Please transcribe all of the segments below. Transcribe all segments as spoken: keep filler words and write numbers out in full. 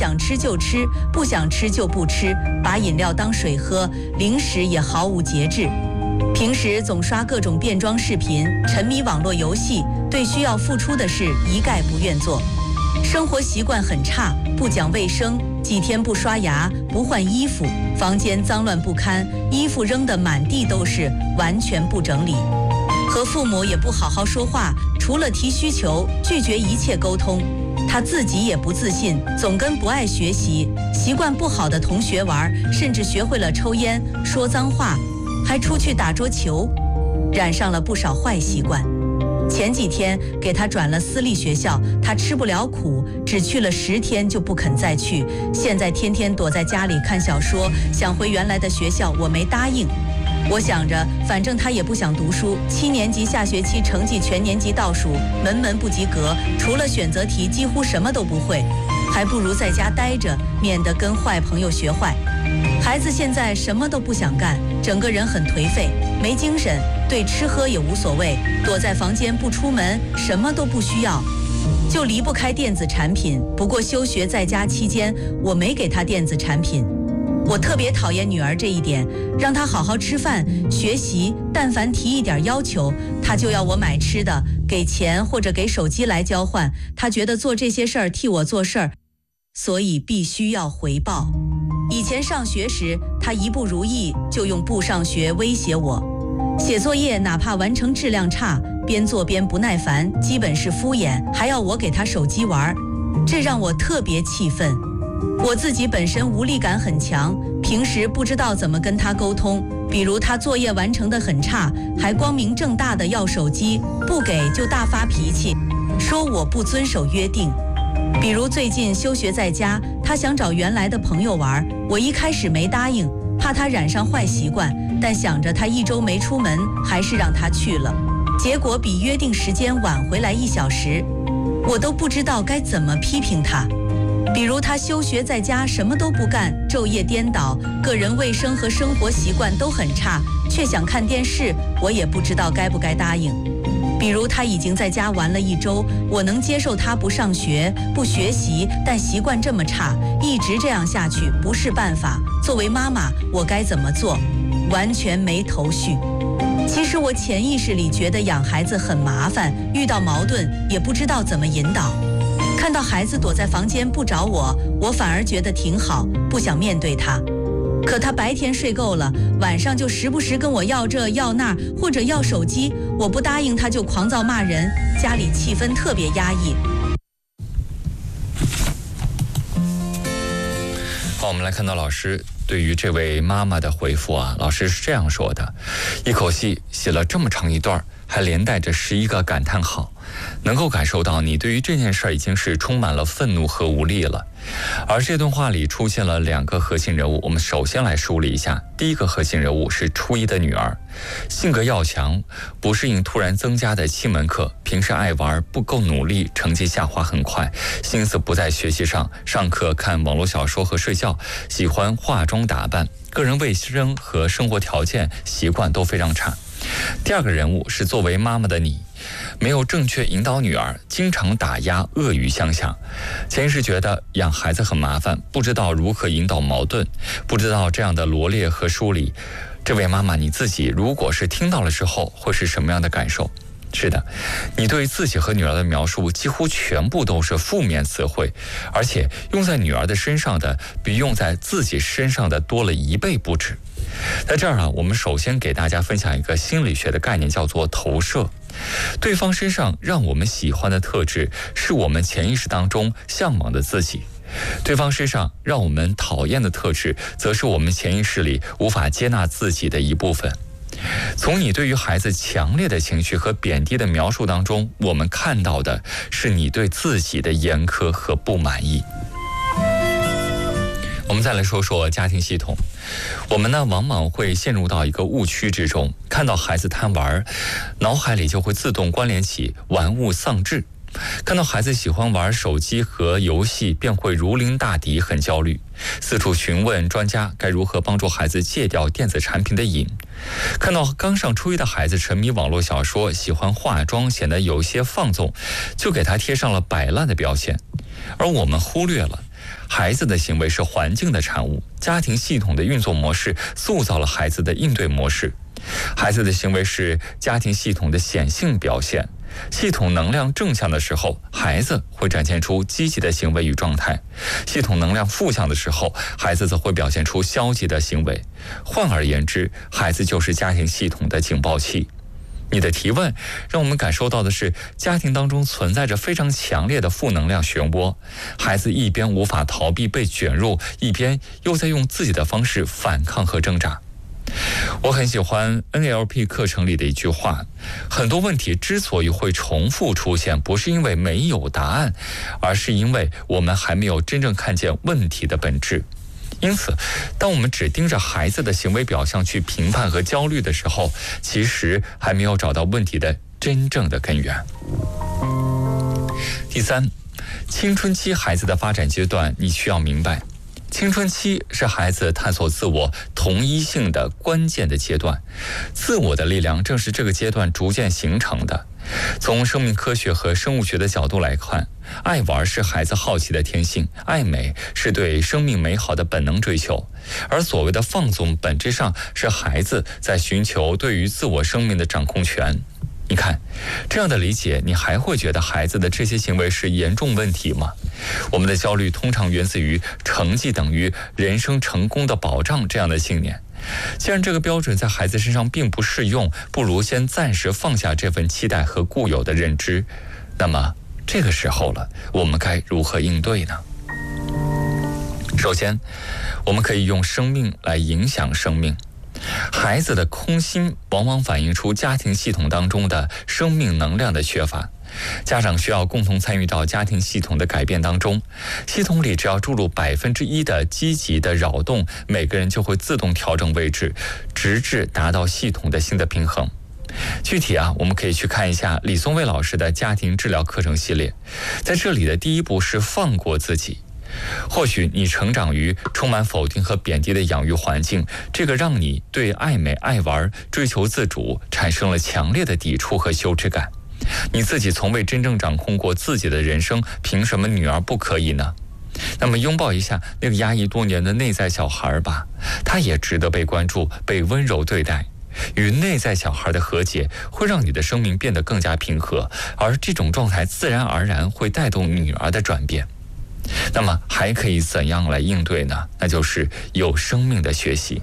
想吃就吃，不想吃就不吃，把饮料当水喝，零食也毫无节制。平时总刷各种变装视频，沉迷网络游戏，对需要付出的事一概不愿做。生活习惯很差，不讲卫生，几天不刷牙，不换衣服，房间脏乱不堪，衣服扔得满地都是，完全不整理。和父母也不好好说话，除了提需求，拒绝一切沟通。他自己也不自信，总跟不爱学习、习惯不好的同学玩，甚至学会了抽烟、说脏话，还出去打桌球，染上了不少坏习惯。前几天给他转了私立学校，他吃不了苦，只去了十天就不肯再去。现在天天躲在家里看小说，想回原来的学校，我没答应。我想着，反正他也不想读书，七年级下学期成绩全年级倒数，门门不及格，除了选择题几乎什么都不会，还不如在家待着，免得跟坏朋友学坏。孩子现在什么都不想干，整个人很颓废，没精神，对吃喝也无所谓，躲在房间不出门，什么都不需要，就离不开电子产品。不过休学在家期间，我没给他电子产品。我特别讨厌女儿这一点，让她好好吃饭、学习，但凡提一点要求，她就要我买吃的、给钱或者给手机来交换。她觉得做这些事儿替我做事儿，所以必须要回报。以前上学时，她一不如意就用不上学威胁我。写作业哪怕完成质量差，边做边不耐烦，基本是敷衍，还要我给她手机玩，这让我特别气愤。我自己本身无力感很强，平时不知道怎么跟他沟通，比如他作业完成得很差，还光明正大的要手机，不给就大发脾气，说我不遵守约定。比如最近休学在家，他想找原来的朋友玩，我一开始没答应，怕他染上坏习惯，但想着他一周没出门，还是让他去了，结果比约定时间晚回来一小时，我都不知道该怎么批评他。比如他休学在家什么都不干，昼夜颠倒，个人卫生和生活习惯都很差，却想看电视，我也不知道该不该答应。比如他已经在家玩了一周，我能接受他不上学不学习，但习惯这么差，一直这样下去不是办法。作为妈妈，我该怎么做？完全没头绪。其实我潜意识里觉得养孩子很麻烦，遇到矛盾也不知道怎么引导。看到孩子躲在房间不找我，我反而觉得挺好，不想面对他。可他白天睡够了，晚上就时不时跟我要这要那，或者要手机，我不答应他就狂躁骂人，家里气氛特别压抑。 好，我们来看到老师对于这位妈妈的回复啊，老师是这样说的，一口气写了这么长一段，还连带着十一个感叹号，能够感受到你对于这件事已经是充满了愤怒和无力了。而这段话里出现了两个核心人物，我们首先来梳理一下。第一个核心人物是初一的女儿，性格要强，不适应突然增加的七门课，平时爱玩，不够努力，成绩下滑很快，心思不在学习上，上课看网络小说和睡觉，喜欢化妆打扮，个人卫生和生活条件习惯都非常差。第二个人物是作为妈妈的你，没有正确引导女儿，经常打压，恶语相向。潜意识觉得养孩子很麻烦，不知道如何引导矛盾，不知道这样的罗列和梳理。这位妈妈，你自己如果是听到了之后，会是什么样的感受？是的，你对自己和女儿的描述几乎全部都是负面词汇，而且用在女儿的身上的比用在自己身上的多了一倍不止。在这儿啊，我们首先给大家分享一个心理学的概念，叫做投射。对方身上让我们喜欢的特质，是我们潜意识当中向往的自己；对方身上让我们讨厌的特质，则是我们潜意识里无法接纳自己的一部分。从你对于孩子强烈的情绪和贬低的描述当中，我们看到的是你对自己的严苛和不满意。我们再来说说家庭系统。我们呢，往往会陷入到一个误区之中，看到孩子贪玩，脑海里就会自动关联起玩物丧志；看到孩子喜欢玩手机和游戏，便会如临大敌，很焦虑，四处询问专家该如何帮助孩子戒掉电子产品的瘾；看到刚上初一的孩子沉迷网络小说，喜欢化妆，显得有些放纵，就给他贴上了摆烂的标签。而我们忽略了孩子的行为是环境的产物，家庭系统的运作模式塑造了孩子的应对模式。孩子的行为是家庭系统的显性表现，系统能量正向的时候，孩子会展现出积极的行为与状态；系统能量负向的时候，孩子则会表现出消极的行为。换而言之，孩子就是家庭系统的警报器。你的提问让我们感受到的是，家庭当中存在着非常强烈的负能量漩涡，孩子一边无法逃避被卷入，一边又在用自己的方式反抗和挣扎。我很喜欢 N L P 课程里的一句话，很多问题之所以会重复出现，不是因为没有答案，而是因为我们还没有真正看见问题的本质。因此，当我们只盯着孩子的行为表象去评判和焦虑的时候，其实还没有找到问题的真正的根源。第三，青春期孩子的发展阶段，你需要明白，青春期是孩子探索自我同一性的关键的阶段，自我的力量正是这个阶段逐渐形成的。从生命科学和生物学的角度来看，爱玩是孩子好奇的天性，爱美是对生命美好的本能追求，而所谓的放纵本质上是孩子在寻求对于自我生命的掌控权。你看，这样的理解，你还会觉得孩子的这些行为是严重问题吗？我们的焦虑通常源自于成绩等于人生成功的保障这样的信念。既然这个标准在孩子身上并不适用，不如先暂时放下这份期待和固有的认知。那么这个时候了，我们该如何应对呢？首先，我们可以用生命来影响生命。孩子的空心往往反映出家庭系统当中的生命能量的缺乏，家长需要共同参与到家庭系统的改变当中。系统里只要注入百分之一的积极的扰动，每个人就会自动调整位置，直至达到系统的新的平衡。具体啊，我们可以去看一下李松蔚老师的家庭治疗课程系列，在这里的第一步是放过自己。或许你成长于充满否定和贬低的养育环境，这个让你对爱美、爱玩、追求自主产生了强烈的抵触和羞耻感。你自己从未真正掌控过自己的人生，凭什么女儿不可以呢？那么拥抱一下那个压抑多年的内在小孩吧，他也值得被关注、被温柔对待。与内在小孩的和解会让你的生命变得更加平和，而这种状态自然而然会带动女儿的转变。那么还可以怎样来应对呢？那就是有生命的学习。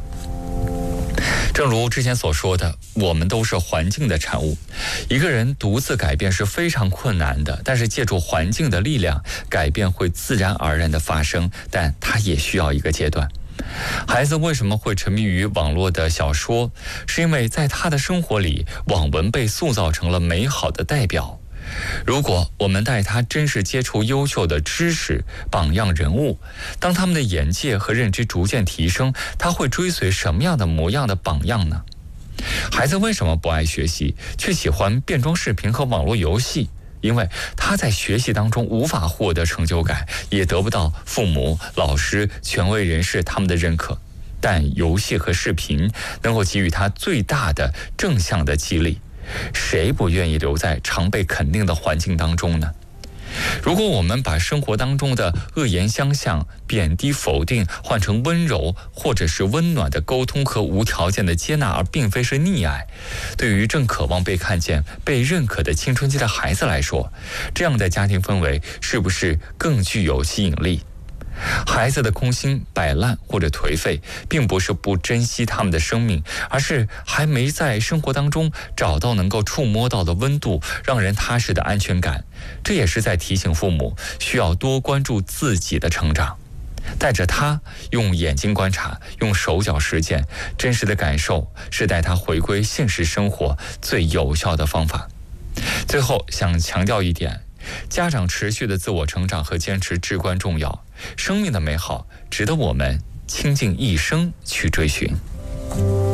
正如之前所说的，我们都是环境的产物，一个人独自改变是非常困难的，但是借助环境的力量，改变会自然而然的发生，但它也需要一个阶段。孩子为什么会沉迷于网络的小说？是因为在他的生活里，网文被塑造成了美好的代表。如果我们带他真实接触优秀的知识榜样人物，当他们的眼界和认知逐渐提升，他会追随什么样的模样的榜样呢？孩子为什么不爱学习，却喜欢变装视频和网络游戏？因为他在学习当中无法获得成就感，也得不到父母、老师、权威人士他们的认可，但游戏和视频能够给予他最大的正向的激励。谁不愿意留在常被肯定的环境当中呢？如果我们把生活当中的恶言相向、贬低否定换成温柔或者是温暖的沟通和无条件的接纳，而并非是溺爱，对于正渴望被看见、被认可的青春期的孩子来说，这样的家庭氛围是不是更具有吸引力？孩子的空心、摆烂或者颓废，并不是不珍惜他们的生命，而是还没在生活当中找到能够触摸到的温度，让人踏实的安全感。这也是在提醒父母需要多关注自己的成长，带着他用眼睛观察，用手脚实践，真实的感受是带他回归现实生活最有效的方法。最后想强调一点，家长持续的自我成长和坚持至关重要，生命的美好值得我们倾尽一生去追寻。